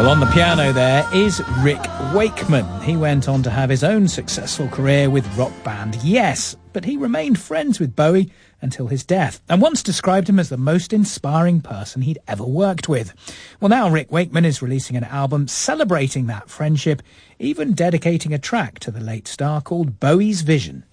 Well, on the piano there is Rick Wakeman. He went on to have his own successful career with rock band Yes, but he remained friends with Bowie until his death, and once described him as the most inspiring person he'd ever worked with. Well, now Rick Wakeman is releasing an album celebrating that friendship, even dedicating a track to the late star called Bowie's Vision.